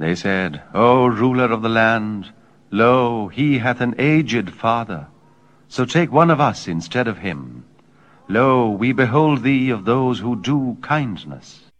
They said, O ruler of the land, lo, he hath an aged father. So take one of us instead of him. Lo, we behold thee of those who do kindness.